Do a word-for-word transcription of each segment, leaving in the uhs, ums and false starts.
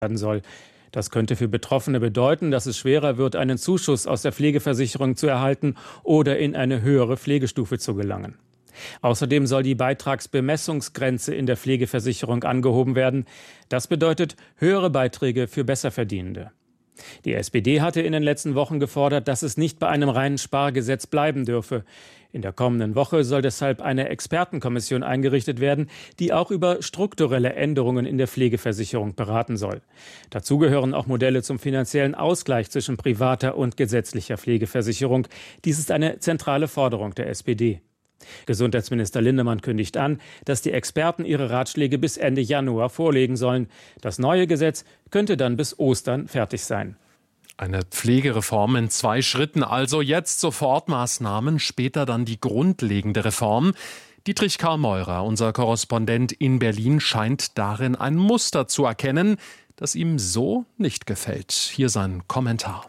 werden soll. Das könnte für Betroffene bedeuten, dass es schwerer wird, einen Zuschuss aus der Pflegeversicherung zu erhalten oder in eine höhere Pflegestufe zu gelangen. Außerdem soll die Beitragsbemessungsgrenze in der Pflegeversicherung angehoben werden. Das bedeutet höhere Beiträge für Besserverdienende. Die S P D hatte in den letzten Wochen gefordert, dass es nicht bei einem reinen Spargesetz bleiben dürfe. In der kommenden Woche soll deshalb eine Expertenkommission eingerichtet werden, die auch über strukturelle Änderungen in der Pflegeversicherung beraten soll. Dazu gehören auch Modelle zum finanziellen Ausgleich zwischen privater und gesetzlicher Pflegeversicherung. Dies ist eine zentrale Forderung der S P D. Gesundheitsminister Lindemann kündigt an, dass die Experten ihre Ratschläge bis Ende Januar vorlegen sollen. Das neue Gesetz könnte dann bis Ostern fertig sein. Eine Pflegereform in zwei Schritten, also jetzt Sofortmaßnahmen, später dann die grundlegende Reform. Dietrich Karl Meurer, unser Korrespondent in Berlin, scheint darin ein Muster zu erkennen, das ihm so nicht gefällt. Hier sein Kommentar.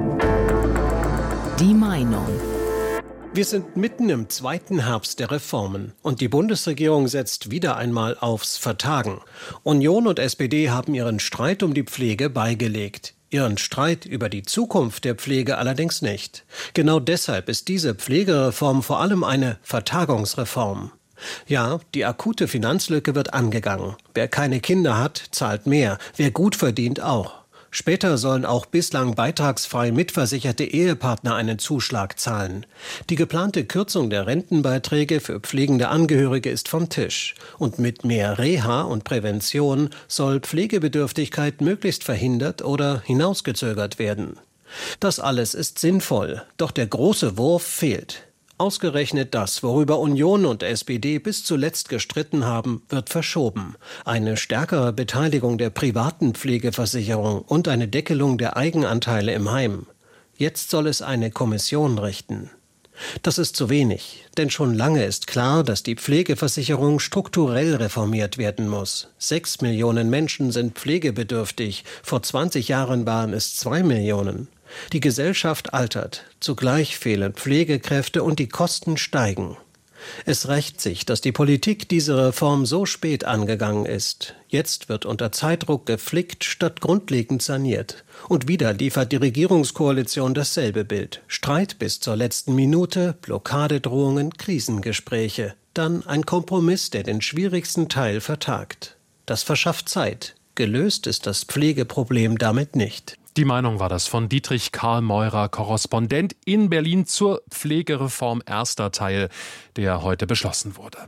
Die Meinung. Wir sind mitten im zweiten Herbst der Reformen und die Bundesregierung setzt wieder einmal aufs Vertagen. Union und S P D haben ihren Streit um die Pflege beigelegt. Ihren Streit über die Zukunft der Pflege allerdings nicht. Genau deshalb ist diese Pflegereform vor allem eine Vertagungsreform. Ja, die akute Finanzlücke wird angegangen. Wer keine Kinder hat, zahlt mehr. Wer gut verdient, auch. Später sollen auch bislang beitragsfrei mitversicherte Ehepartner einen Zuschlag zahlen. Die geplante Kürzung der Rentenbeiträge für pflegende Angehörige ist vom Tisch. Und mit mehr Reha und Prävention soll Pflegebedürftigkeit möglichst verhindert oder hinausgezögert werden. Das alles ist sinnvoll, doch der große Wurf fehlt. Ausgerechnet das, worüber Union und S P D bis zuletzt gestritten haben, wird verschoben. Eine stärkere Beteiligung der privaten Pflegeversicherung und eine Deckelung der Eigenanteile im Heim. Jetzt soll es eine Kommission richten. Das ist zu wenig, denn schon lange ist klar, dass die Pflegeversicherung strukturell reformiert werden muss. Sechs Millionen Menschen sind pflegebedürftig, vor zwanzig Jahren waren es zwei Millionen. Die Gesellschaft altert, zugleich fehlen Pflegekräfte und die Kosten steigen. Es rächt sich, dass die Politik diese Reform so spät angegangen ist. Jetzt wird unter Zeitdruck geflickt statt grundlegend saniert. Und wieder liefert die Regierungskoalition dasselbe Bild. Streit bis zur letzten Minute, Blockadedrohungen, Krisengespräche. Dann ein Kompromiss, der den schwierigsten Teil vertagt. Das verschafft Zeit. Gelöst ist das Pflegeproblem damit nicht. Die Meinung war das von Dietrich Karl Meurer, Korrespondent in Berlin zur Pflegereform erster Teil, der heute beschlossen wurde.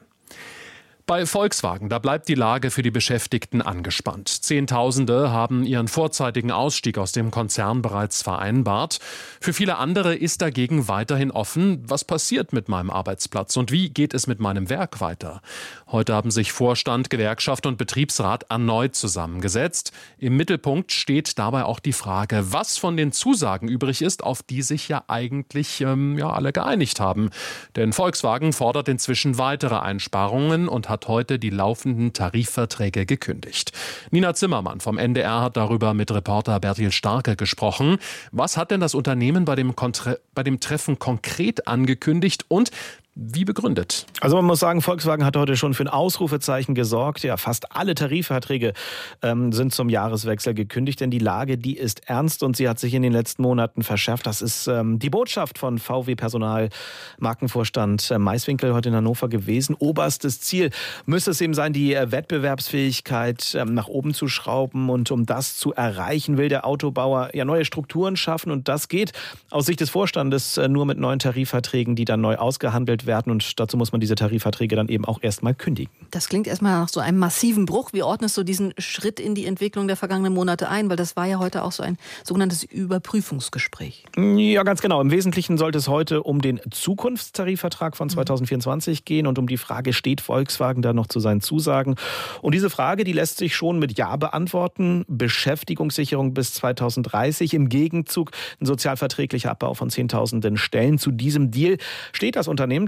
Bei Volkswagen, da bleibt die Lage für die Beschäftigten angespannt. Zehntausende haben ihren vorzeitigen Ausstieg aus dem Konzern bereits vereinbart. Für viele andere ist dagegen weiterhin offen, was passiert mit meinem Arbeitsplatz und wie geht es mit meinem Werk weiter. Heute haben sich Vorstand, Gewerkschaft und Betriebsrat erneut zusammengesetzt. Im Mittelpunkt steht dabei auch die Frage, was von den Zusagen übrig ist, auf die sich ja eigentlich ähm, ja, alle geeinigt haben. Denn Volkswagen fordert inzwischen weitere Einsparungen und hat heute die laufenden Tarifverträge gekündigt. Nina Zimmermann vom N D R hat darüber mit Reporter Bertil Starke gesprochen. Was hat denn das Unternehmen bei dem, Kontre- bei dem Treffen konkret angekündigt und wie begründet? Also man muss sagen, Volkswagen hat heute schon für ein Ausrufezeichen gesorgt. Ja, fast alle Tarifverträge ähm, sind zum Jahreswechsel gekündigt, denn die Lage, die ist ernst und sie hat sich in den letzten Monaten verschärft. Das ist ähm, die Botschaft von V W-Personal, Markenvorstand äh, Maiswinkel heute in Hannover gewesen. Oberstes Ziel müsste es eben sein, die äh, Wettbewerbsfähigkeit ähm, nach oben zu schrauben, und um das zu erreichen, will der Autobauer ja neue Strukturen schaffen, und das geht aus Sicht des Vorstandes äh, nur mit neuen Tarifverträgen, die dann neu ausgehandelt werden. Und dazu muss man diese Tarifverträge dann eben auch erstmal kündigen. Das klingt erstmal nach so einem massiven Bruch. Wie ordnest du diesen Schritt in die Entwicklung der vergangenen Monate ein? Weil das war ja heute auch so ein sogenanntes Überprüfungsgespräch. Ja, ganz genau. Im Wesentlichen sollte es heute um den Zukunftstarifvertrag von zweitausendvierundzwanzig gehen und um die Frage, steht Volkswagen da noch zu seinen Zusagen? Und diese Frage, die lässt sich schon mit Ja beantworten. Beschäftigungssicherung bis zweitausenddreißig. Im Gegenzug ein sozialverträglicher Abbau von zehntausenden Stellen. Zu diesem Deal steht das Unternehmen.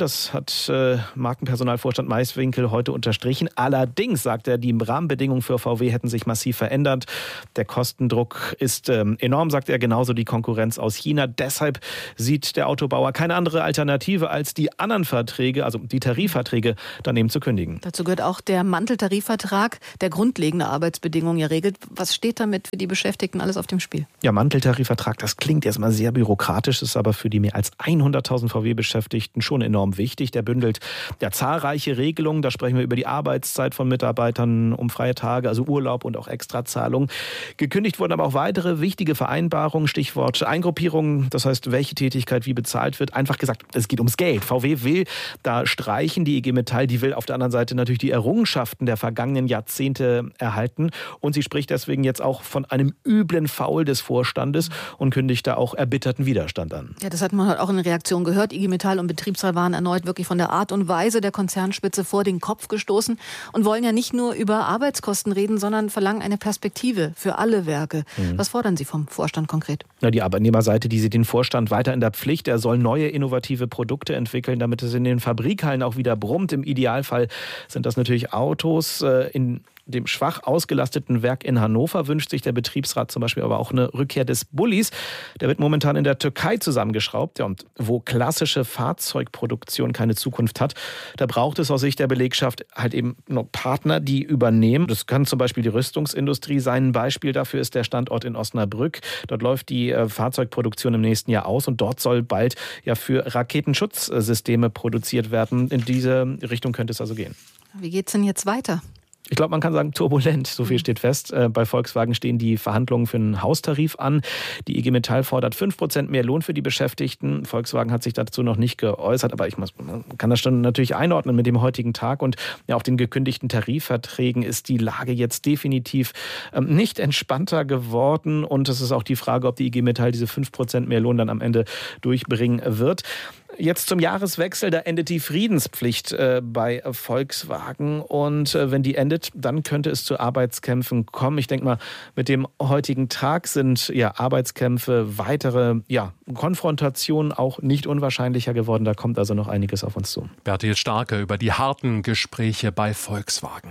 Das hat äh, Markenpersonalvorstand Maiswinkel heute unterstrichen. Allerdings sagt er, die Rahmenbedingungen für V W hätten sich massiv verändert. Der Kostendruck ist ähm, enorm, sagt er, genauso die Konkurrenz aus China. Deshalb sieht der Autobauer keine andere Alternative, als die anderen Verträge, also die Tarifverträge, daneben zu kündigen. Dazu gehört auch der Manteltarifvertrag, der grundlegende Arbeitsbedingungen ja regelt. Was steht damit für die Beschäftigten alles auf dem Spiel? Ja, Manteltarifvertrag, das klingt erstmal sehr bürokratisch, ist aber für die mehr als hunderttausend V W-Beschäftigten schon enorm wichtig. Der bündelt ja zahlreiche Regelungen. Da sprechen wir über die Arbeitszeit von Mitarbeitern, um freie Tage, also Urlaub und auch Extrazahlungen. Gekündigt wurden aber auch weitere wichtige Vereinbarungen, Stichwort Eingruppierung, das heißt, welche Tätigkeit wie bezahlt wird. Einfach gesagt, es geht ums Geld. V W will da streichen, die I G Metall, die will auf der anderen Seite natürlich die Errungenschaften der vergangenen Jahrzehnte erhalten. Und sie spricht deswegen jetzt auch von einem üblen Faul des Vorstandes und kündigt da auch erbitterten Widerstand an. Ja, das hat man auch in der Reaktion gehört. I G Metall und Betriebsrat waren erneut wirklich von der Art und Weise der Konzernspitze vor den Kopf gestoßen und wollen ja nicht nur über Arbeitskosten reden, sondern verlangen eine Perspektive für alle Werke. Mhm. Was fordern Sie vom Vorstand konkret? Ja, die Arbeitnehmerseite, die sieht den Vorstand weiter in der Pflicht. Er soll neue innovative Produkte entwickeln, damit es in den Fabrikhallen auch wieder brummt. Im Idealfall sind das natürlich Autos. In dem schwach ausgelasteten Werk in Hannover wünscht sich der Betriebsrat zum Beispiel aber auch eine Rückkehr des Bullis. Der wird momentan in der Türkei zusammengeschraubt. Ja, und wo klassische Fahrzeugproduktion keine Zukunft hat, da braucht es aus Sicht der Belegschaft halt eben noch Partner, die übernehmen. Das kann zum Beispiel die Rüstungsindustrie sein. Ein Beispiel dafür ist der Standort in Osnabrück. Dort läuft die äh, Fahrzeugproduktion im nächsten Jahr aus und dort soll bald ja für Raketenschutzsysteme produziert werden. In diese Richtung könnte es also gehen. Wie geht's denn jetzt weiter? Ich glaube, man kann sagen turbulent, so viel steht fest. Bei Volkswagen stehen die Verhandlungen für einen Haustarif an. Die I G Metall fordert fünf Prozent mehr Lohn für die Beschäftigten. Volkswagen hat sich dazu noch nicht geäußert, aber ich muss, man kann das schon natürlich einordnen mit dem heutigen Tag und ja, auch den gekündigten Tarifverträgen ist die Lage jetzt definitiv ähm, nicht entspannter geworden und es ist auch die Frage, ob die I G Metall diese fünf Prozent mehr Lohn dann am Ende durchbringen wird. Jetzt zum Jahreswechsel, da endet die Friedenspflicht äh, bei Volkswagen und äh, wenn die endet, dann könnte es zu Arbeitskämpfen kommen. Ich denke mal, mit dem heutigen Tag sind ja Arbeitskämpfe, weitere ja, Konfrontationen auch nicht unwahrscheinlicher geworden. Da kommt also noch einiges auf uns zu. Bertil Starke über die harten Gespräche bei Volkswagen.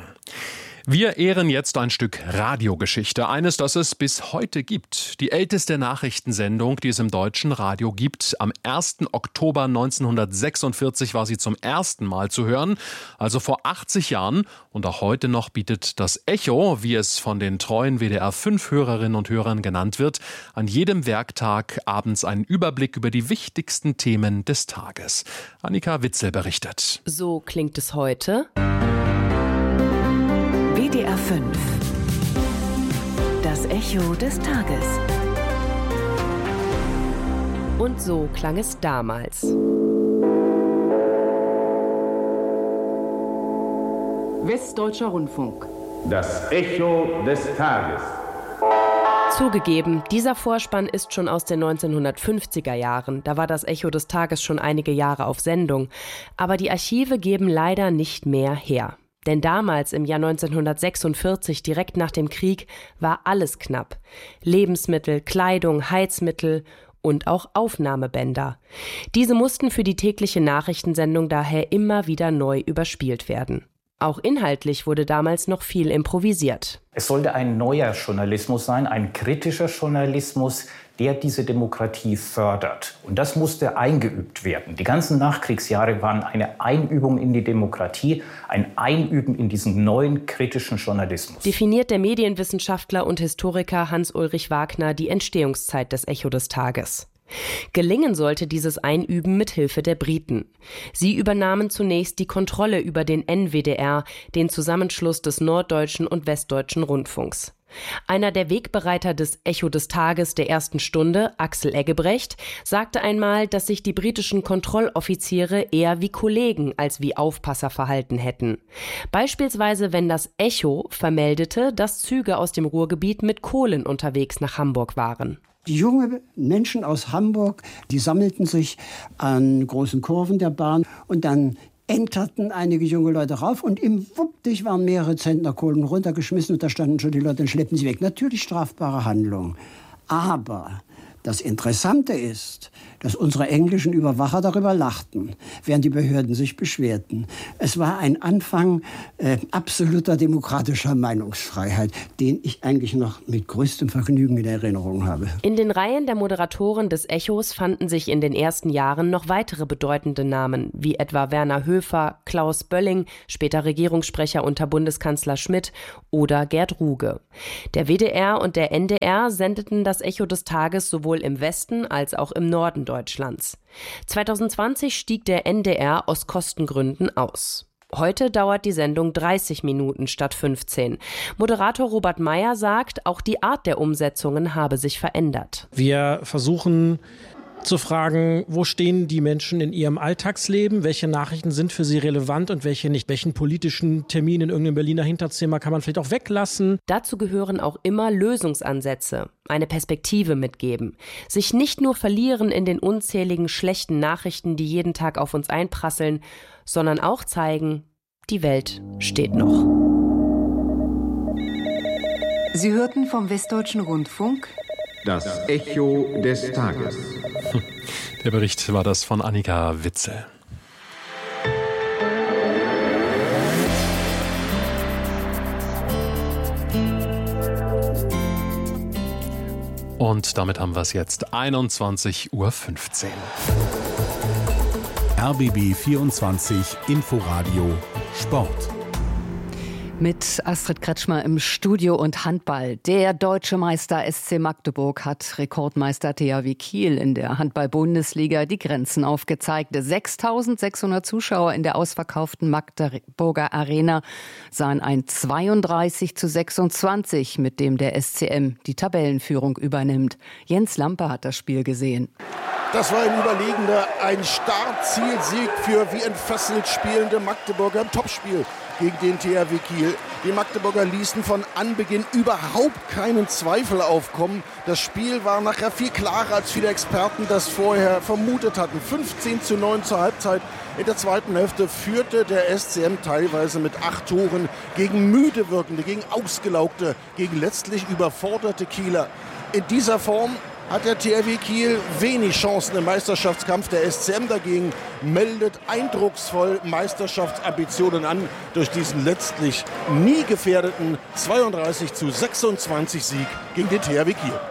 Wir ehren jetzt ein Stück Radiogeschichte, eines, das es bis heute gibt. Die älteste Nachrichtensendung, die es im deutschen Radio gibt. Am ersten Oktober neunzehnhundertsechsundvierzig war sie zum ersten Mal zu hören, also vor achtzig Jahren. Und auch heute noch bietet das Echo, wie es von den treuen W D R fünf Hörerinnen und Hörern genannt wird, an jedem Werktag abends einen Überblick über die wichtigsten Themen des Tages. Annika Witzel berichtet. So klingt es heute. W D R fünf. Das Echo des Tages. Und so klang es damals. Westdeutscher Rundfunk. Das Echo des Tages. Zugegeben, dieser Vorspann ist schon aus den neunzehnhundertfünfziger Jahren. Da war das Echo des Tages schon einige Jahre auf Sendung. Aber die Archive geben leider nicht mehr her. Denn damals, im Jahr neunzehnhundertsechsundvierzig, direkt nach dem Krieg, war alles knapp. Lebensmittel, Kleidung, Heizmittel und auch Aufnahmebänder. Diese mussten für die tägliche Nachrichtensendung daher immer wieder neu überspielt werden. Auch inhaltlich wurde damals noch viel improvisiert. Es sollte ein neuer Journalismus sein, ein kritischer Journalismus, der diese Demokratie fördert. Und das musste eingeübt werden. Die ganzen Nachkriegsjahre waren eine Einübung in die Demokratie, ein Einüben in diesen neuen kritischen Journalismus. Definiert der Medienwissenschaftler und Historiker Hans-Ulrich Wagner die Entstehungszeit des Echo des Tages. Gelingen sollte dieses Einüben mit Hilfe der Briten. Sie übernahmen zunächst die Kontrolle über den N W D R, den Zusammenschluss des Norddeutschen und Westdeutschen Rundfunks. Einer der Wegbereiter des Echo des Tages der ersten Stunde, Axel Eggebrecht, sagte einmal, dass sich die britischen Kontrolloffiziere eher wie Kollegen als wie Aufpasser verhalten hätten. Beispielsweise, wenn das Echo vermeldete, dass Züge aus dem Ruhrgebiet mit Kohlen unterwegs nach Hamburg waren. Die jungen Menschen aus Hamburg, die sammelten sich an großen Kurven der Bahn und dann enterten einige junge Leute rauf und im Wuppdich waren mehrere Zentner Kohlen runtergeschmissen und da standen schon die Leute und schleppten sie weg. Natürlich strafbare Handlung. Aber Das Interessante ist, dass unsere englischen Überwacher darüber lachten, während die Behörden sich beschwerten. Es war ein Anfang äh, absoluter demokratischer Meinungsfreiheit, den ich eigentlich noch mit größtem Vergnügen in Erinnerung habe. In den Reihen der Moderatoren des Echos fanden sich in den ersten Jahren noch weitere bedeutende Namen, wie etwa Werner Höfer, Klaus Bölling, später Regierungssprecher unter Bundeskanzler Schmidt, oder Gerd Ruge. Der W D R und der N D R sendeten das Echo des Tages sowohl im Westen als auch im Norden Deutschlands. zwanzig zwanzig stieg der N D R aus Kostengründen aus. Heute dauert die Sendung dreißig Minuten statt fünfzehn. Moderator Robert Meyer sagt, auch die Art der Umsetzungen habe sich verändert. Wir versuchen zu fragen, wo stehen die Menschen in ihrem Alltagsleben, welche Nachrichten sind für sie relevant und welche nicht, welchen politischen Termin in irgendeinem Berliner Hinterzimmer kann man vielleicht auch weglassen. Dazu gehören auch immer Lösungsansätze, eine Perspektive mitgeben, sich nicht nur verlieren in den unzähligen schlechten Nachrichten, die jeden Tag auf uns einprasseln, sondern auch zeigen, die Welt steht noch. Sie hörten vom Westdeutschen Rundfunk das Echo des Tages. Der Bericht war das von Annika Witzel. Und damit haben wir es jetzt einundzwanzig Uhr fünfzehn. R B B vierundzwanzig Inforadio Sport. Mit Astrid Kretschmer im Studio und Handball. Der deutsche Meister S C Magdeburg hat Rekordmeister T H W Kiel in der Handball-Bundesliga die Grenzen aufgezeigt. sechstausendsechshundert Zuschauer in der ausverkauften Magdeburger Arena sahen ein zweiunddreißig zu sechsundzwanzig, mit dem der S C M die Tabellenführung übernimmt. Jens Lampe hat das Spiel gesehen. Das war ein überlegender, ein Startzielsieg für wie entfesselt spielende Magdeburger im Topspiel gegen den T H W Kiel. Die Magdeburger ließen von Anbeginn überhaupt keinen Zweifel aufkommen. Das Spiel war nachher viel klarer, als viele Experten das vorher vermutet hatten. fünfzehn zu neun zur Halbzeit. In der zweiten Hälfte führte der S C M teilweise mit acht Toren gegen müde wirkende, gegen ausgelaugte, gegen letztlich überforderte Kieler. In dieser Form hat der T H W Kiel wenig Chancen im Meisterschaftskampf. Der S C M dagegen meldet eindrucksvoll Meisterschaftsambitionen an durch diesen letztlich nie gefährdeten zweiunddreißig zu sechsundzwanzig Sieg gegen den T H W Kiel.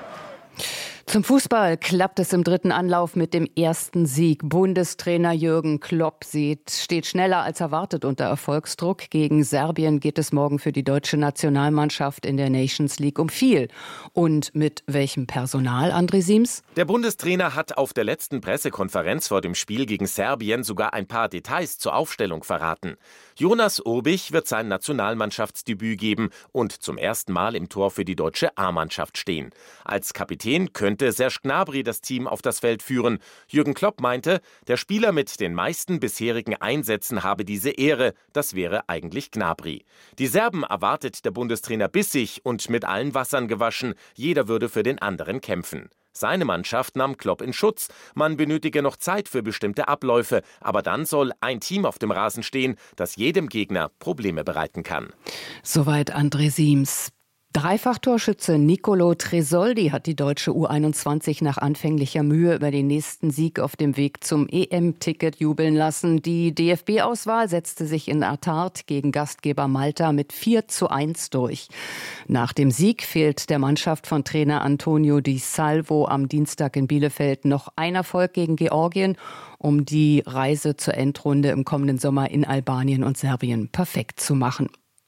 Zum Fußball klappt es im dritten Anlauf mit dem ersten Sieg. Bundestrainer Jürgen Klopp sieht, steht schneller als erwartet unter Erfolgsdruck. Gegen Serbien geht es morgen für die deutsche Nationalmannschaft in der Nations League um viel. Und mit welchem Personal, André Siems? Der Bundestrainer hat auf der letzten Pressekonferenz vor dem Spiel gegen Serbien sogar ein paar Details zur Aufstellung verraten. Jonas Urbich wird sein Nationalmannschaftsdebüt geben und zum ersten Mal im Tor für die deutsche A-Mannschaft stehen. Als Kapitän könnte Serge Gnabry das Team auf das Feld führen. Jürgen Klopp meinte, der Spieler mit den meisten bisherigen Einsätzen habe diese Ehre. Das wäre eigentlich Gnabry. Die Serben erwartet der Bundestrainer bissig und mit allen Wassern gewaschen. Jeder würde für den anderen kämpfen. Seine Mannschaft nahm Klopp in Schutz. Man benötige noch Zeit für bestimmte Abläufe. Aber dann soll ein Team auf dem Rasen stehen, das jedem Gegner Probleme bereiten kann. Soweit André Siems. Dreifachtorschütze Nicolo Tresoldi hat die deutsche U einundzwanzig nach anfänglicher Mühe über den nächsten Sieg auf dem Weg zum E M-Ticket jubeln lassen. Die D F B-Auswahl setzte sich in Artard gegen Gastgeber Malta mit vier zu eins durch. Nach dem Sieg fehlt der Mannschaft von Trainer Antonio Di Salvo am Dienstag in Bielefeld noch ein Erfolg gegen Georgien, um die Reise zur Endrunde im kommenden Sommer in Albanien und Serbien perfekt zu machen.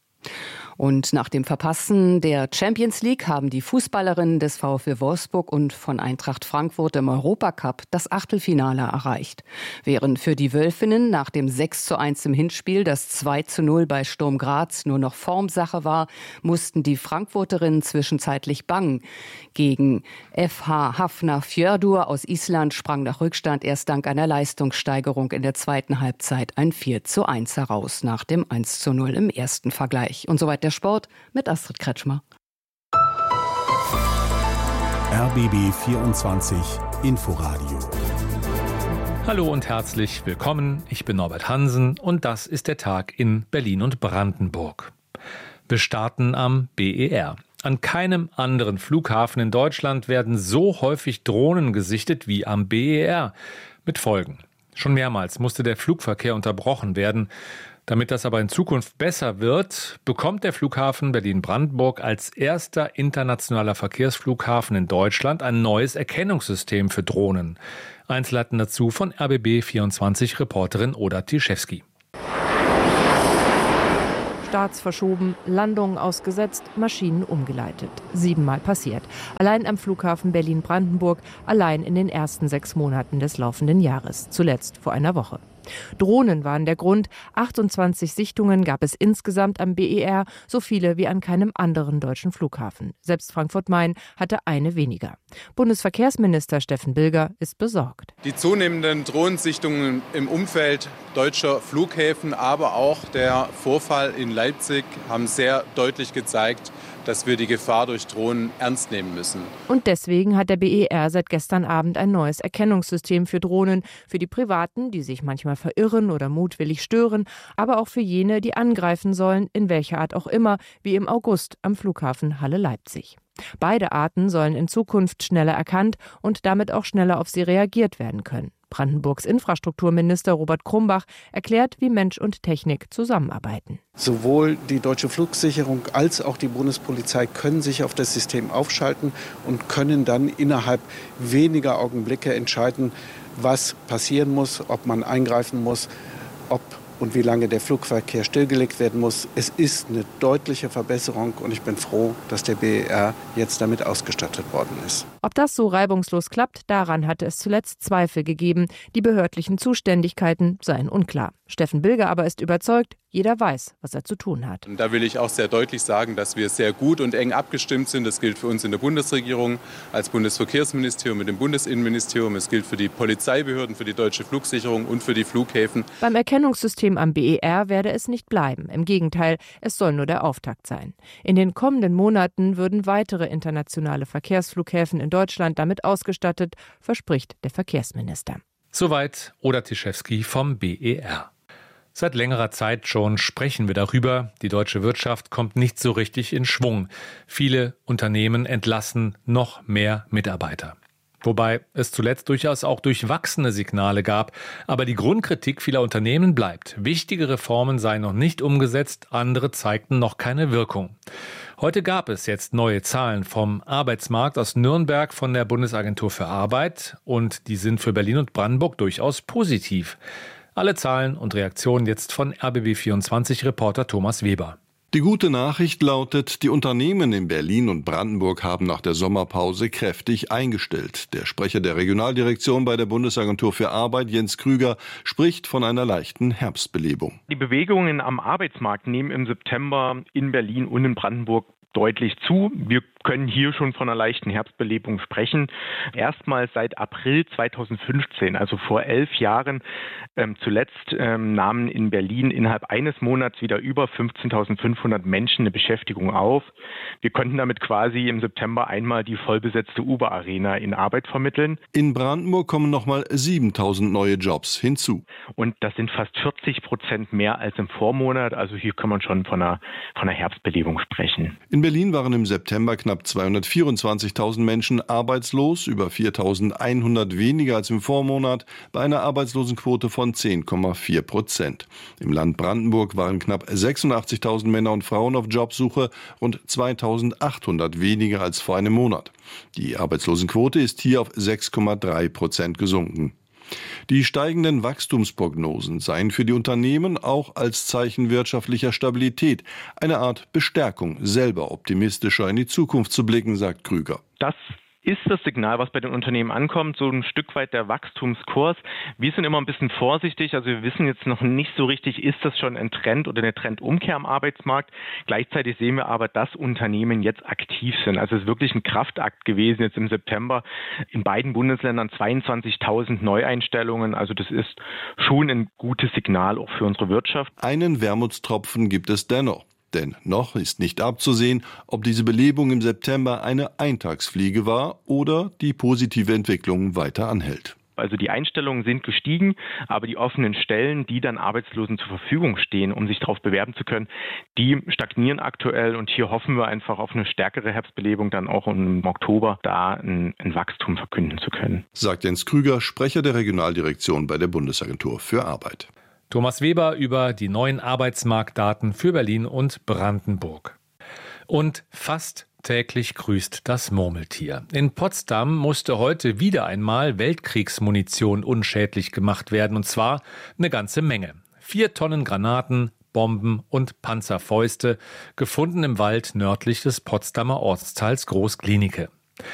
Und nach dem Verpassen der Champions League haben die Fußballerinnen des VfL Wolfsburg und von Eintracht Frankfurt im Europacup das Achtelfinale erreicht. Während für die Wölfinnen nach dem sechs zu eins im Hinspiel das zwei zu null bei Sturm Graz nur noch Formsache war, mussten die Frankfurterinnen zwischenzeitlich bangen. Gegen F H Hafnarfjörður aus Island sprang nach Rückstand erst dank einer Leistungssteigerung in der zweiten Halbzeit ein vier zu eins heraus nach dem eins zu null im ersten Vergleich. Und soweit der Sport mit Astrid Kretschmer. R B B vierundzwanzig Inforadio. Hallo und herzlich willkommen. Ich bin Norbert Hansen und das ist der Tag in Berlin und Brandenburg. Wir starten am B E R. An keinem anderen Flughafen in Deutschland werden so häufig Drohnen gesichtet wie am B E R. Mit Folgen. Schon mehrmals musste der Flugverkehr unterbrochen werden. Damit das aber in Zukunft besser wird, bekommt der Flughafen Berlin-Brandenburg als erster internationaler Verkehrsflughafen in Deutschland ein neues Erkennungssystem für Drohnen. Einzelheiten dazu von R B B vierundzwanzig Reporterin Oda Tischewski. Starts verschoben, Landungen ausgesetzt, Maschinen umgeleitet. Siebenmal passiert. Allein am Flughafen Berlin-Brandenburg, allein in den ersten sechs Monaten des laufenden Jahres. Zuletzt vor einer Woche. Drohnen waren der Grund. achtundzwanzig Sichtungen gab es insgesamt am B E R, so viele wie an keinem anderen deutschen Flughafen. Selbst Frankfurt-Main hatte eine weniger. Bundesverkehrsminister Steffen Bilger ist besorgt. Die zunehmenden Drohnensichtungen im Umfeld deutscher Flughäfen, aber auch der Vorfall in Leipzig haben sehr deutlich gezeigt, dass wir die Gefahr durch Drohnen ernst nehmen müssen. Und deswegen hat der B E R seit gestern Abend ein neues Erkennungssystem für Drohnen. Für die Privaten, die sich manchmal verirren oder mutwillig stören, aber auch für jene, die angreifen sollen, in welcher Art auch immer, wie im August am Flughafen Halle-Leipzig. Beide Arten sollen in Zukunft schneller erkannt und damit auch schneller auf sie reagiert werden können. Brandenburgs Infrastrukturminister Robert Krumbach erklärt, wie Mensch und Technik zusammenarbeiten. Sowohl die Deutsche Flugsicherung als auch die Bundespolizei können sich auf das System aufschalten und können dann innerhalb weniger Augenblicke entscheiden, was passieren muss, ob man eingreifen muss, ob und wie lange der Flugverkehr stillgelegt werden muss. Es ist eine deutliche Verbesserung und ich bin froh, dass der B E R jetzt damit ausgestattet worden ist. Ob das so reibungslos klappt, daran hatte es zuletzt Zweifel gegeben. Die behördlichen Zuständigkeiten seien unklar. Steffen Bilger aber ist überzeugt, jeder weiß, was er zu tun hat. Und da will ich auch sehr deutlich sagen, dass wir sehr gut und eng abgestimmt sind. Das gilt für uns in der Bundesregierung als Bundesverkehrsministerium mit dem Bundesinnenministerium. Es gilt für die Polizeibehörden, für die Deutsche Flugsicherung und für die Flughäfen. Beim Erkennungssystem am B E R werde es nicht bleiben. Im Gegenteil, es soll nur der Auftakt sein. In den kommenden Monaten würden weitere internationale Verkehrsflughäfen in Deutschland damit ausgestattet, verspricht der Verkehrsminister. Soweit Oda Tischewski vom B E R. Seit längerer Zeit schon sprechen wir darüber. Die deutsche Wirtschaft kommt nicht so richtig in Schwung. Viele Unternehmen entlassen noch mehr Mitarbeiter. Wobei es zuletzt durchaus auch durchwachsene Signale gab. Aber die Grundkritik vieler Unternehmen bleibt. Wichtige Reformen seien noch nicht umgesetzt, andere zeigten noch keine Wirkung. Heute gab es jetzt neue Zahlen vom Arbeitsmarkt aus Nürnberg von der Bundesagentur für Arbeit. Und die sind für Berlin und Brandenburg durchaus positiv. Alle Zahlen und Reaktionen jetzt von R B B vierundzwanzig Reporter Thomas Weber. Die gute Nachricht lautet, die Unternehmen in Berlin und Brandenburg haben nach der Sommerpause kräftig eingestellt. Der Sprecher der Regionaldirektion bei der Bundesagentur für Arbeit, Jens Krüger, spricht von einer leichten Herbstbelebung. Die Bewegungen am Arbeitsmarkt nehmen im September in Berlin und in Brandenburg deutlich zu. Wir können hier schon von einer leichten Herbstbelebung sprechen. Erstmals seit April zweitausendfünfzehn, also vor elf Jahren, ähm, zuletzt ähm, nahmen in Berlin innerhalb eines Monats wieder über fünfzehntausendfünfhundert Menschen eine Beschäftigung auf. Wir konnten damit quasi im September einmal die vollbesetzte Uber-Arena in Arbeit vermitteln. In Brandenburg kommen nochmal siebentausend neue Jobs hinzu. Und das sind fast vierzig Prozent mehr als im Vormonat. Also hier kann man schon von einer, von einer Herbstbelebung sprechen. In Berlin waren im September knapp zweihundertvierundzwanzigtausend Menschen arbeitslos, über viertausendeinhundert weniger als im Vormonat, bei einer Arbeitslosenquote von zehn Komma vier Prozent. Im Land Brandenburg waren knapp sechsundachtzigtausend Männer und Frauen auf Jobsuche, rund zweitausendachthundert weniger als vor einem Monat. Die Arbeitslosenquote ist hier auf sechs Komma drei Prozent gesunken. Die steigenden Wachstumsprognosen seien für die Unternehmen auch als Zeichen wirtschaftlicher Stabilität eine Art Bestärkung, selber optimistischer in die Zukunft zu blicken, sagt Krüger. Das ist das Signal, was bei den Unternehmen ankommt, so ein Stück weit der Wachstumskurs. Wir sind immer ein bisschen vorsichtig, also wir wissen jetzt noch nicht so richtig, ist das schon ein Trend oder eine Trendumkehr am Arbeitsmarkt. Gleichzeitig sehen wir aber, dass Unternehmen jetzt aktiv sind. Also es ist wirklich ein Kraftakt gewesen jetzt im September. In beiden Bundesländern zweiundzwanzigtausend Neueinstellungen. Also das ist schon ein gutes Signal auch für unsere Wirtschaft. Einen Wermutstropfen gibt es dennoch. Denn noch ist nicht abzusehen, ob diese Belebung im September eine Eintagsfliege war oder die positive Entwicklung weiter anhält. Also die Einstellungen sind gestiegen, aber die offenen Stellen, die dann Arbeitslosen zur Verfügung stehen, um sich darauf bewerben zu können, die stagnieren aktuell. Und hier hoffen wir einfach auf eine stärkere Herbstbelebung, dann auch im Oktober da ein, ein Wachstum verkünden zu können. Sagt Jens Krüger, Sprecher der Regionaldirektion bei der Bundesagentur für Arbeit. Thomas Weber über die neuen Arbeitsmarktdaten für Berlin und Brandenburg. Und fast täglich grüßt das Murmeltier. In Potsdam musste heute wieder einmal Weltkriegsmunition unschädlich gemacht werden, und zwar eine ganze Menge. Vier Tonnen Granaten, Bomben und Panzerfäuste, gefunden im Wald nördlich des Potsdamer Ortsteils Groß-Glienicke.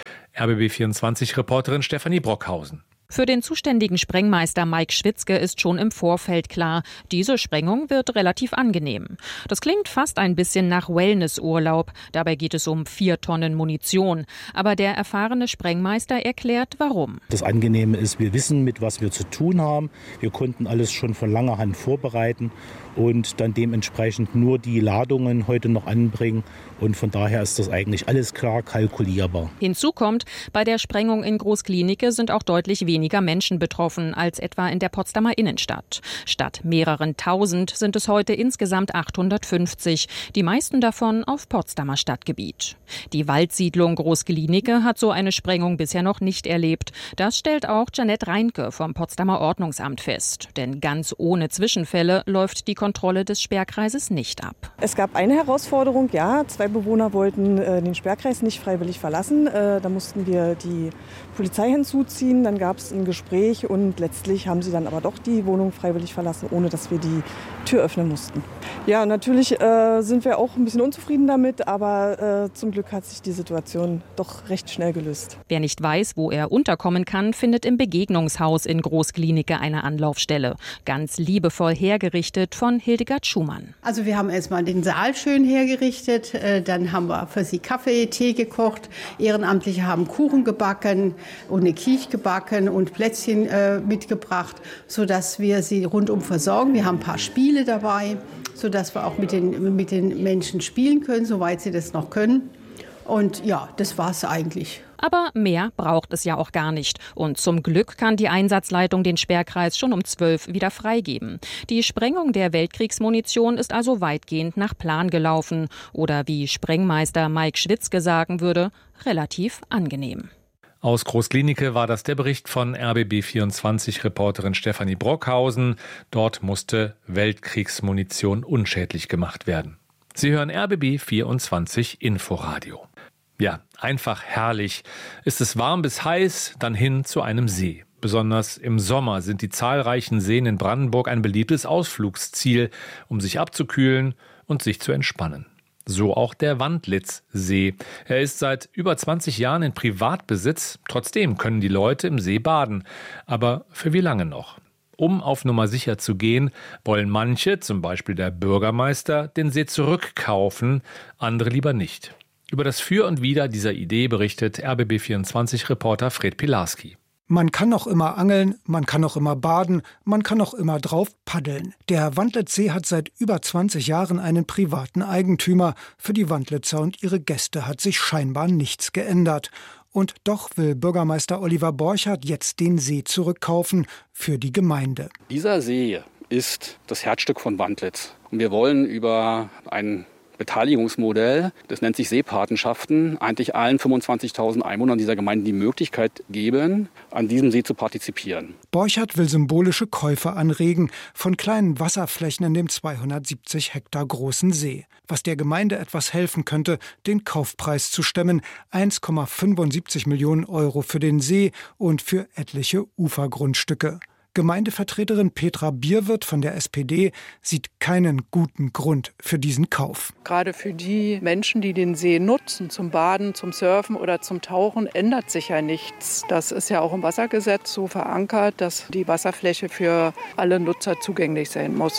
R B B vierundzwanzig-Reporterin Stefanie Brockhausen. Für den zuständigen Sprengmeister Mike Schwitzke ist schon im Vorfeld klar, diese Sprengung wird relativ angenehm. Das klingt fast ein bisschen nach Wellnessurlaub. Dabei geht es um vier Tonnen Munition. Aber der erfahrene Sprengmeister erklärt, warum. Das Angenehme ist, wir wissen, mit was wir zu tun haben. Wir konnten alles schon von langer Hand vorbereiten und dann dementsprechend nur die Ladungen heute noch anbringen. Und von daher ist das eigentlich alles klar kalkulierbar. Hinzu kommt, bei der Sprengung in Groß-Glienicke sind auch deutlich weniger Menschen betroffen als etwa in der Potsdamer Innenstadt. Statt mehreren tausend sind es heute insgesamt achthundertfünfzig, die meisten davon auf Potsdamer Stadtgebiet. Die Waldsiedlung Groß-Glienicke hat so eine Sprengung bisher noch nicht erlebt. Das stellt auch Janette Reinke vom Potsdamer Ordnungsamt fest. Denn ganz ohne Zwischenfälle läuft die Kontrolle des Sperrkreises nicht ab. Es gab eine Herausforderung, ja, zwei Bewohner wollten äh, den Sperrkreis nicht freiwillig verlassen. Äh, da mussten wir die Polizei hinzuziehen, dann gab es ein Gespräch und letztlich haben sie dann aber doch die Wohnung freiwillig verlassen, ohne dass wir die Tür öffnen mussten. Ja, natürlich äh, sind wir auch ein bisschen unzufrieden damit, aber äh, zum Glück hat sich die Situation doch recht schnell gelöst. Wer nicht weiß, wo er unterkommen kann, findet im Begegnungshaus in Groß-Glienicke eine Anlaufstelle. Ganz liebevoll hergerichtet von Hildegard Schumann. Also wir haben erstmal den Saal schön hergerichtet, dann haben wir für sie Kaffee, Tee gekocht, Ehrenamtliche haben Kuchen gebacken und eine Quiche gebacken und Plätzchen äh, mitgebracht, sodass wir sie rundum versorgen. Wir haben ein paar Spiele dabei, sodass wir auch mit den, mit den Menschen spielen können, soweit sie das noch können. Und ja, das war's eigentlich. Aber mehr braucht es ja auch gar nicht. Und zum Glück kann die Einsatzleitung den Sperrkreis schon um zwölf wieder freigeben. Die Sprengung der Weltkriegsmunition ist also weitgehend nach Plan gelaufen. Oder wie Sprengmeister Mike Schwitzke sagen würde, relativ angenehm. Aus Groß-Glienicke war das der Bericht von R B B vierundzwanzig-Reporterin Stefanie Brockhausen. Dort musste Weltkriegsmunition unschädlich gemacht werden. Sie hören R B B vierundzwanzig Inforadio. Ja, einfach herrlich. Ist es warm bis heiß, dann hin zu einem See. Besonders im Sommer sind die zahlreichen Seen in Brandenburg ein beliebtes Ausflugsziel, um sich abzukühlen und sich zu entspannen. So auch der Wandlitzsee. Er ist seit über zwanzig Jahren in Privatbesitz. Trotzdem können die Leute im See baden. Aber für wie lange noch? Um auf Nummer sicher zu gehen, wollen manche, zum Beispiel der Bürgermeister, den See zurückkaufen, andere lieber nicht. Über das Für und Wider dieser Idee berichtet R B B vierundzwanzig-Reporter Fred Pilarski. Man kann noch immer angeln, man kann noch immer baden, man kann noch immer drauf paddeln. Der Wandlitzsee hat seit über zwanzig Jahren einen privaten Eigentümer. Für die Wandlitzer und ihre Gäste hat sich scheinbar nichts geändert. Und doch will Bürgermeister Oliver Borchardt jetzt den See zurückkaufen für die Gemeinde. Dieser See ist das Herzstück von Wandlitz. Und wir wollen über einen Beteiligungsmodell, das nennt sich Seepatenschaften, eigentlich allen fünfundzwanzigtausend Einwohnern dieser Gemeinde die Möglichkeit geben, an diesem See zu partizipieren. Borchardt will symbolische Käufe anregen von kleinen Wasserflächen in dem zweihundertsiebzig Hektar großen See. Was der Gemeinde etwas helfen könnte, den Kaufpreis zu stemmen, eins Komma fünfundsiebzig Millionen Euro für den See und für etliche Ufergrundstücke. Gemeindevertreterin Petra Bierwirth von der S P D sieht keinen guten Grund für diesen Kauf. Gerade für die Menschen, die den See nutzen, zum Baden, zum Surfen oder zum Tauchen, ändert sich ja nichts. Das ist ja auch im Wassergesetz so verankert, dass die Wasserfläche für alle Nutzer zugänglich sein muss.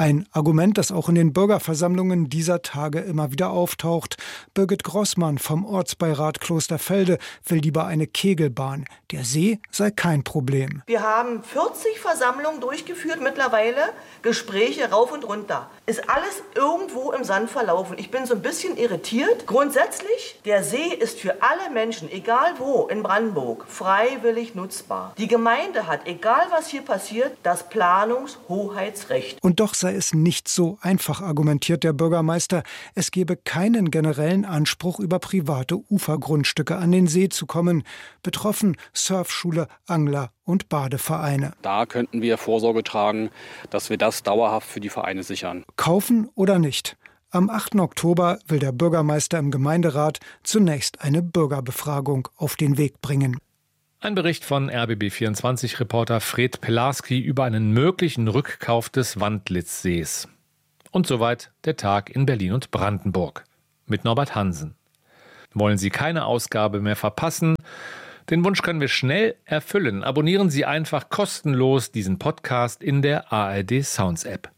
Ein Argument, das auch in den Bürgerversammlungen dieser Tage immer wieder auftaucht. Birgit Grossmann vom Ortsbeirat Klosterfelde will lieber eine Kegelbahn. Der See sei kein Problem. Wir haben vierzig Versammlungen durchgeführt mittlerweile, Gespräche rauf und runter. Ist alles irgendwo im Sand verlaufen. Ich bin so ein bisschen irritiert. Grundsätzlich, der See ist für alle Menschen, egal wo in Brandenburg, freiwillig nutzbar. Die Gemeinde hat, egal was hier passiert, das Planungshoheitsrecht. Und doch sei es nicht so einfach, argumentiert der Bürgermeister. Es gebe keinen generellen Anspruch, über private Ufergrundstücke an den See zu kommen. Betroffen Surfschule, Angler und Badevereine. Da könnten wir Vorsorge tragen, dass wir das dauerhaft für die Vereine sichern. Kaufen oder nicht? Am achten Oktober will der Bürgermeister im Gemeinderat zunächst eine Bürgerbefragung auf den Weg bringen. Ein Bericht von R B B vierundzwanzig-Reporter Fred Pelarski über einen möglichen Rückkauf des Wandlitzsees. Und soweit der Tag in Berlin und Brandenburg mit Norbert Hansen. Wollen Sie keine Ausgabe mehr verpassen? Den Wunsch können wir schnell erfüllen. Abonnieren Sie einfach kostenlos diesen Podcast in der A R D Sounds App.